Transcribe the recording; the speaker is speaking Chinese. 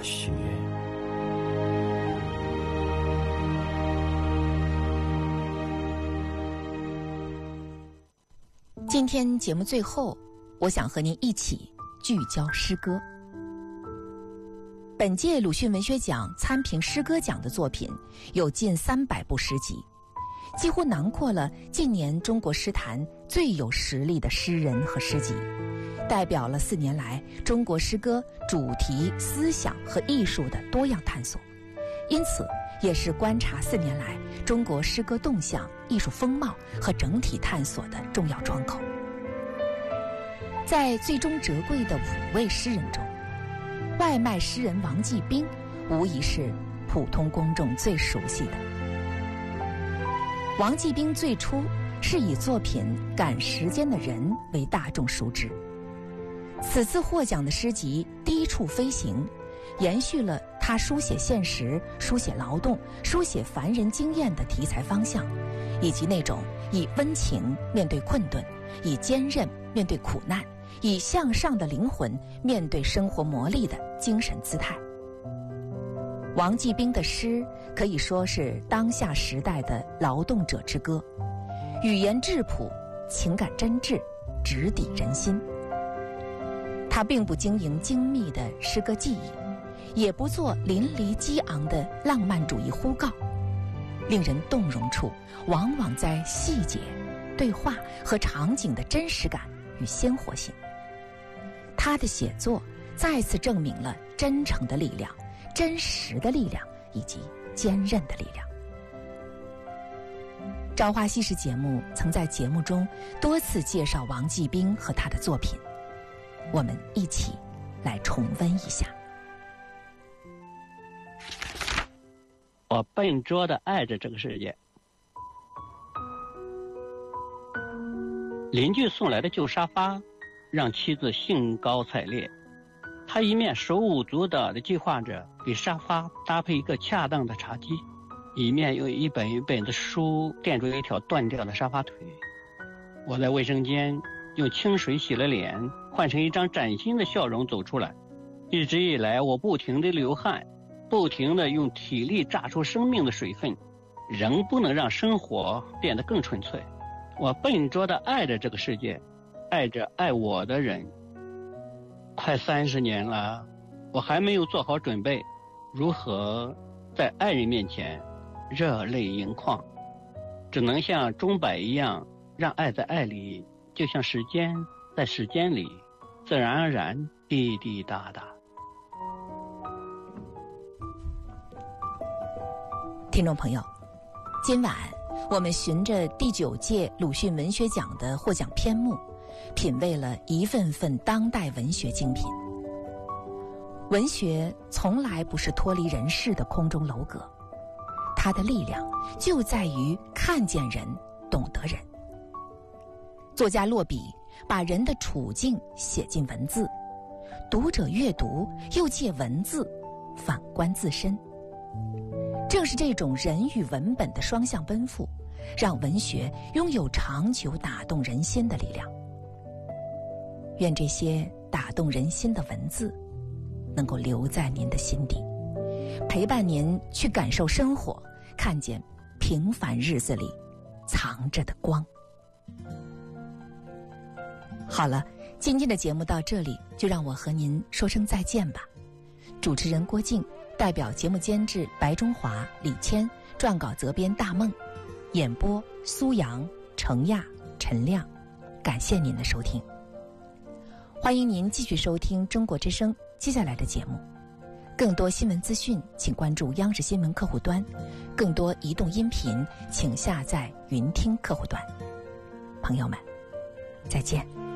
学。 今天节目最后，我想和您一起聚焦诗歌。本届鲁迅文学奖参评诗歌奖的作品有近300部诗集，几乎囊括了近年中国诗坛最有实力的诗人和诗集，代表了4年来中国诗歌主题、思想和艺术的多样探索，因此也是观察4年来中国诗歌动向、艺术风貌和整体探索的重要窗口。在最终折桂的5位诗人中，外卖诗人王继兵无疑是普通公众最熟悉的。王继兵最初是以作品《赶时间的人》为大众熟知，此次获奖的诗集《低处飞行》延续了他书写现实、书写劳动、书写凡人经验的题材方向，以及那种以温情面对困顿，以坚韧面对苦难，以向上的灵魂面对生活磨砺的精神姿态。王继兵的诗可以说是当下时代的劳动者之歌，语言质朴，情感真挚，直抵人心。他并不经营精密的诗歌技艺，也不做淋漓激昂的浪漫主义呼告，令人动容处往往在细节、对话和场景的真实感与鲜活性。他的写作再次证明了真诚的力量、真实的力量以及坚韧的力量。朝花夕拾节目曾在节目中多次介绍王继兵和他的作品，我们一起来重温一下。 我笨拙地爱着这个世界。邻居送来的旧沙发让妻子兴高采烈，他一面手舞足蹈地计划着给沙发搭配一个恰当的茶几，一面用一本一本的书垫住一条断掉的沙发腿。我在卫生间用清水洗了脸，换成一张崭新的笑容走出来。一直以来我不停地流汗，不停地用体力榨出生命的水分，仍不能让生活变得更纯粹。我笨拙地爱着这个世界，爱着爱我的人。快30年了，我还没有做好准备，如何在爱人面前热泪盈眶，只能像钟摆一样，让爱在爱里，就像时间在时间里，自然而然滴滴答答。 听众朋友，今晚我们循着第9届鲁迅文学奖的获奖篇目，品味了一份份当代文学精品。文学从来不是脱离人世的空中楼阁，它的力量就在于看见人，懂得人。作家落笔把人的处境写进文字，读者阅读又借文字反观自身。正是这种人与文本的双向奔赴，让文学拥有长久打动人心的力量。愿这些打动人心的文字能够留在您的心底，陪伴您去感受生活，看见平凡日子里藏着的光。好了，今天的节目到这里，就让我和您说声再见吧。主持人郭靖，代表节目监制白中华、李谦，撰稿责编大梦，演播苏阳、程亚、陈亮。感谢您的收听，欢迎您继续收听中国之声接下来的节目。更多新闻资讯请关注央视新闻客户端，更多移动音频请下载云听客户端。朋友们，再见。